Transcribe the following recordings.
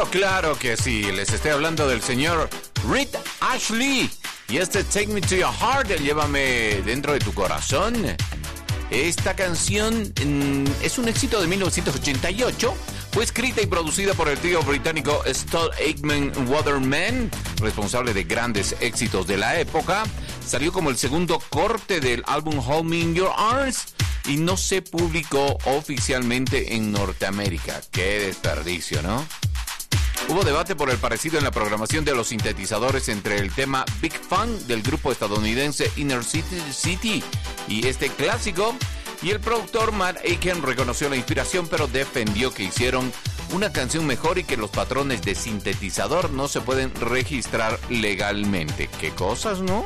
Claro que sí, les estoy hablando del señor Rick Astley. Y este Take Me to Your Heart, llévame dentro de tu corazón. Esta canción es un éxito de 1988. Fue escrita y producida por el trío británico Stoll Aitken Waterman, responsable de grandes éxitos de la época. Salió como el segundo corte del álbum Hold Me in Your Arms y no se publicó oficialmente en Norteamérica. Qué desperdicio, ¿no? Hubo debate por el parecido en la programación de los sintetizadores entre el tema Big Fun del grupo estadounidense Inner City y este clásico, y el productor Matt Aiken reconoció la inspiración pero defendió que hicieron una canción mejor y que los patrones de sintetizador no se pueden registrar legalmente. ¿Qué cosas, no?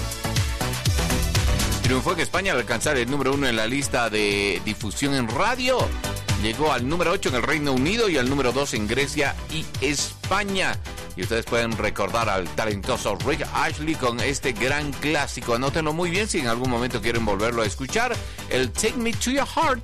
Triunfó en España al alcanzar el número 1 en la lista de difusión en radio. Llegó al número 8 en el Reino Unido y al número 2 en Grecia y España. Y ustedes pueden recordar al talentoso Rick Astley con este gran clásico. Anótenlo muy bien si en algún momento quieren volverlo a escuchar. El Take Me to Your Heart.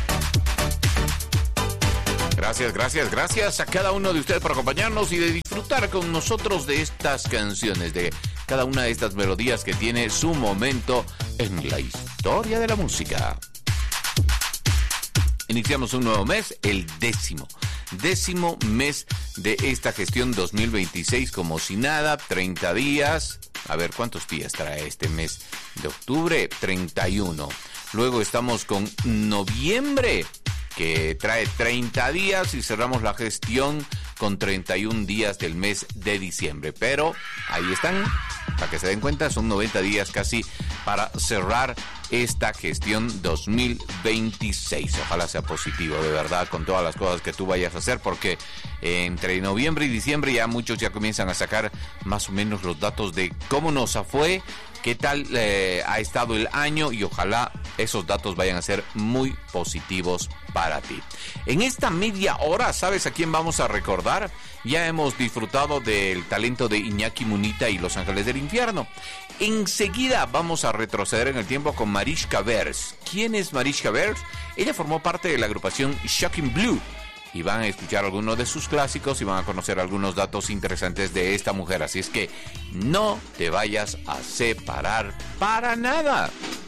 Gracias a cada uno de ustedes por acompañarnos y de disfrutar con nosotros de estas canciones, de cada una de estas melodías que tiene su momento en la historia de la música. Iniciamos un nuevo mes, el décimo mes de esta gestión 2026, como si nada, 30 días. A ver, ¿cuántos días trae este mes de octubre? 31. Luego estamos con noviembre, que trae 30 días, y cerramos la gestión con 31 días del mes de diciembre. Pero ahí están, para que se den cuenta, son 90 días casi para cerrar esta gestión 2026. Ojalá sea positivo, de verdad, con todas las cosas que tú vayas a hacer, porque entre noviembre y diciembre ya muchos ya comienzan a sacar más o menos los datos de cómo nos fue, qué tal ha estado el año, y ojalá esos datos vayan a ser muy positivos para ti. En esta media hora, ¿sabes a quién vamos a recordar? Ya hemos disfrutado del talento de Iñaki Munita y Los Ángeles del Infierno. Enseguida vamos a retroceder en el tiempo con Mariska Vers. ¿Quién es Mariska Vers? Ella formó parte de la agrupación Shocking Blue. Y van a escuchar algunos de sus clásicos y van a conocer algunos datos interesantes de esta mujer. Así es que no te vayas a separar para nada.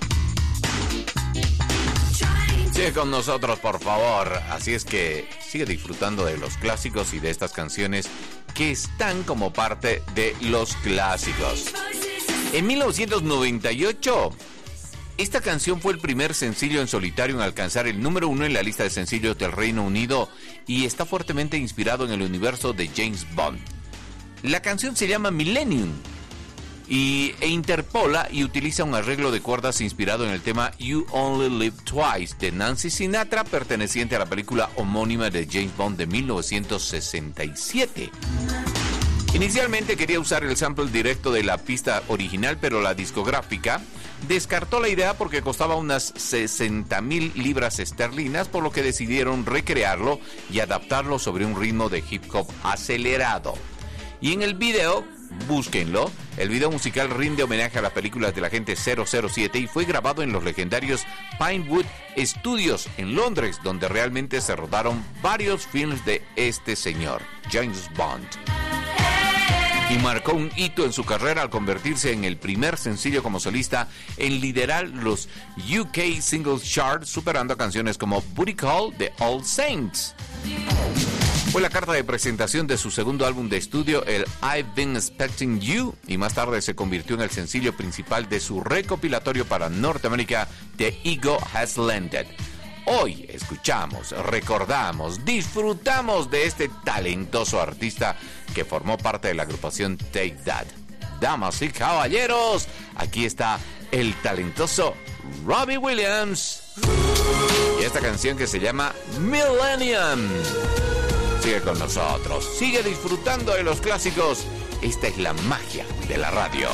Sigue con nosotros, por favor. Así es que sigue disfrutando de los clásicos y de estas canciones que están como parte de los clásicos. En 1998... esta canción fue el primer sencillo en solitario en alcanzar el número 1 en la lista de sencillos del Reino Unido y está fuertemente inspirado en el universo de James Bond. La canción se llama Millennium e interpola y utiliza un arreglo de cuerdas inspirado en el tema You Only Live Twice de Nancy Sinatra, perteneciente a la película homónima de James Bond de 1967. Inicialmente quería usar el sample directo de la pista original, pero la discográfica descartó la idea porque costaba unas 60,000 libras esterlinas, por lo que decidieron recrearlo y adaptarlo sobre un ritmo de hip hop acelerado. Y en el video, búsquenlo, el video musical rinde homenaje a las películas de la agente 007 y fue grabado en los legendarios Pinewood Studios en Londres, donde realmente se rodaron varios films de este señor, James Bond. Y marcó un hito en su carrera al convertirse en el primer sencillo como solista en liderar los UK Singles Chart, superando a canciones como Booty Call de All Saints. Fue la carta de presentación de su segundo álbum de estudio, el I've Been Expecting You, y más tarde se convirtió en el sencillo principal de su recopilatorio para Norteamérica, The Ego Has Landed. Hoy escuchamos, recordamos, disfrutamos de este talentoso artista que formó parte de la agrupación Take That. Damas y caballeros, aquí está el talentoso Robbie Williams y esta canción que se llama Millennium. Sigue con nosotros, sigue disfrutando de los clásicos. Esta es la magia de la radio.